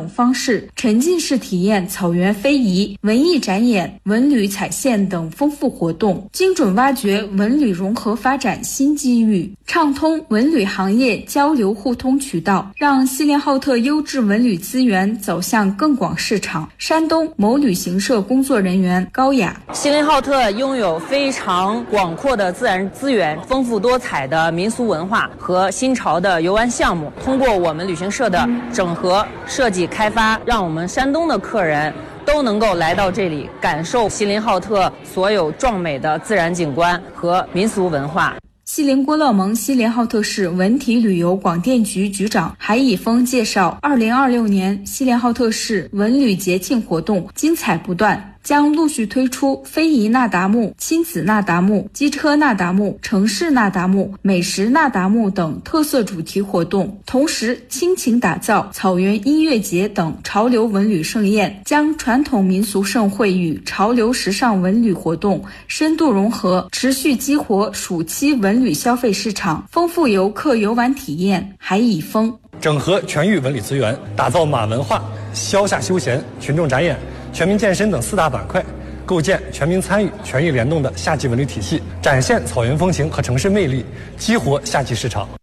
等方式，沉浸式体验草原非遗、文艺展演、文旅踩线等丰富活动，精准挖掘文旅融合发展新机遇，畅通文旅行业交流互通渠道，让锡林浩特优质文旅资源走向更广市场。山东某旅行社工作人员高雅： 锡林浩特拥有非常广阔的自然资源，丰富多彩的民俗文化和新潮的游玩项目。通过我们旅行社的整合设计开发，让我们山东的客人都能够来到这里，感受锡林浩特所有壮美的自然景观和民俗文化。 锡林郭勒盟锡林浩特市文体旅游广电局局长海以峰介绍，2026年锡林浩特市文旅节庆活动精彩不断，将陆续推出非遗那达慕、亲子那达慕、机车那达慕、城市那达慕、美食那达慕等特色主题活动，同时倾情打造草原音乐节等潮流文旅盛宴，将传统民俗盛会与潮流时尚文旅活动深度融合，持续激活暑期文旅消费市场，丰富游客游玩体验。海以峰： 整合全域文旅资源，打造马文化、消夏休闲、群众展演、全民健身等4大板块，构建全民参与、全域联动的夏季文旅体系，展现草原风情和城市魅力，激活夏季市场。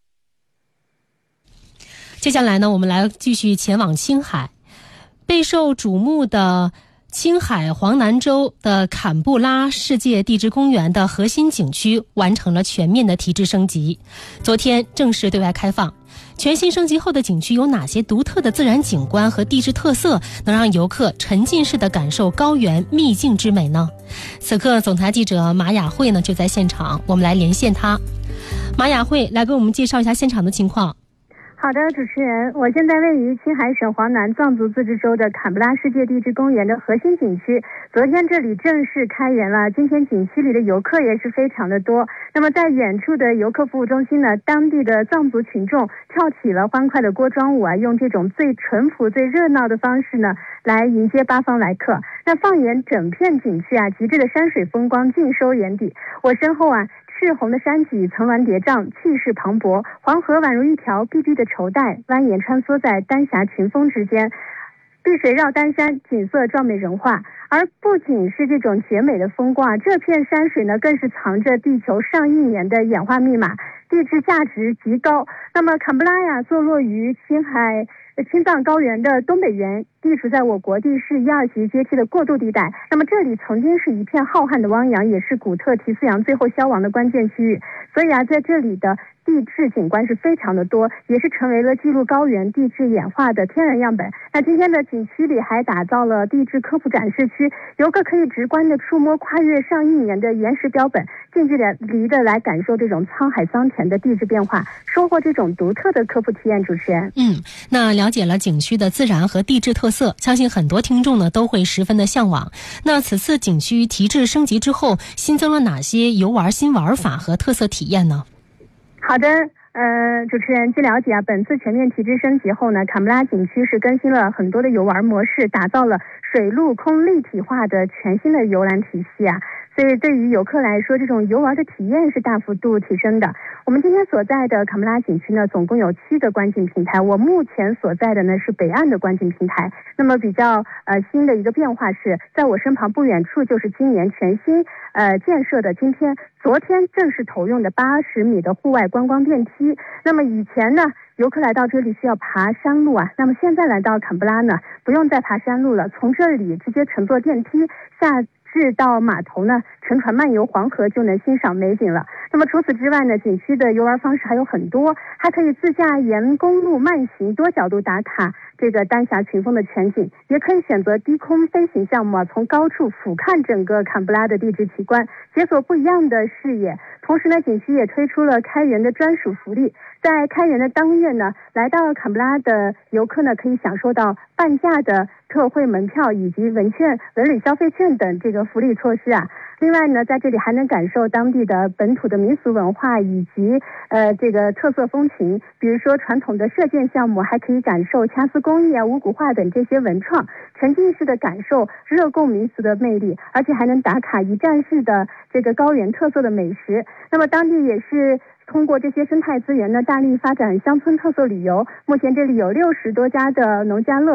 接下来呢，我们来继续前往青海。备受瞩目的青海黄南州的坎布拉世界地质公园的核心景区完成了全面的提质升级，昨天正式对外开放。全新升级后的景区有哪些独特的自然景观和地质特色，能让游客沉浸式地感受高原秘境之美呢？此刻总台记者马雅慧呢就在现场，我们来连线她。马雅慧来给我们介绍一下现场的情况。 好的，主持人，我现在位于青海省黄南藏族自治州的坎布拉世界地质公园的核心景区。昨天这里正式开园了，今天景区里的游客也是非常的多。那么在远处的游客服务中心呢，当地的藏族群众跳起了欢快的锅庄舞啊，用这种最淳朴、最热闹的方式呢，来迎接八方来客。那放眼整片景区啊，极致的山水风光尽收眼底。我身后啊，赤红的山脊层峦叠嶂，气势磅礴，黄河宛如一条碧绿的绸带，蜿蜒穿梭在丹霞群峰之间，碧水绕丹山，景色壮美人化。而不仅是这种绝美的风光啊，这片山水呢，更是藏着地球上亿年的演化密码，地质价值极高。那么坎布拉呀，坐落于青藏高原的东北缘，地处在我国地势1、2级阶梯的过渡地带。那么这里曾经是一片浩瀚的汪洋，也是古特提斯洋最后消亡的关键区域。所以啊，在这里的地质景观是非常的多，也是成为了记录高原地质演化的天然样本。那今天的景区里还打造了地质科普展示区，游客可以直观的触摸跨越上亿年的岩石标本，近距离的来感受这种沧海桑田的地质变化，收获这种独特的科普体验。主持人， 那了解了景区的自然和地质特色，相信很多听众呢都会十分的向往。那此次景区提质升级之后，新增了哪些游玩新玩法和特色体验呢？ 好的，主持人，据了解啊，本次全面提质升级后呢，坎布拉景区是更新了很多的游玩模式，打造了水陆空立体化的全新的游览体系啊。所以对于游客来说，这种游玩的体验是大幅度提升的。我们今天所在的坎布拉景区呢，总共有7个观景平台，我目前所在的呢是北岸的观景平台。那么比较新的一个变化是，在我身旁不远处就是今年全新建设的昨天正式投用的80米的户外观光电梯。那么以前呢，游客来到这里需要爬山路啊，那么现在来到坎布拉呢，不用再爬山路了，从这里直接乘坐电梯下至到码头呢，乘船漫游黄河就能欣赏美景了。那么除此之外呢，景区的游玩方式还有很多，还可以自驾沿公路慢行，多角度打卡这个丹霞群峰的全景，也可以选择低空飞行项目啊，从高处俯瞰整个坎布拉的地质奇观，解锁不一样的视野。同时呢，景区也推出了开园的专属福利，在开园的当月呢，来到坎布拉的游客呢，可以享受到半价的特惠门票以及文旅消费券等这个福利措施啊。另外呢，在这里还能感受当地的本土的民俗文化以及这个特色风情，比如说传统的射箭项目，还可以感受掐丝工艺啊、五谷画等这些文创，沉浸式的感受热贡民俗的魅力，而且还能打卡一站式的这个高原特色的美食。那么当地也是通过这些生态资源呢，大力发展乡村特色旅游。目前这里有60多家的农家乐